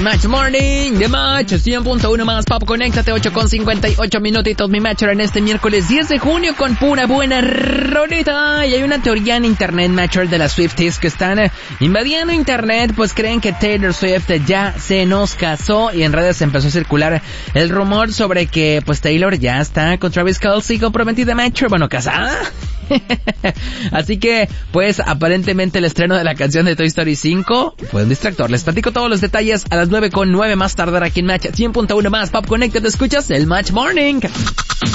el Match Morning de Match 100.1 más Pop. Conéctate, 8:58 minutitos, mi Matcher, en este miércoles 10 de junio con pura buena rolita. Y hay una teoría en internet, Matcher, de las Swifties que están invadiendo internet, pues creen que Taylor Swift ya se nos casó, y en redes empezó a circular el rumor sobre que pues Taylor ya está con Travis Kelce, comprometida, Matcher, bueno, casada. Así que, pues, aparentemente el estreno de la canción de Toy Story 5 fue un distractor. Les platico todos los detalles a las 9:09 más tardar aquí en Match 100.1 más Pop. Connected, te escuchas el Match Morning.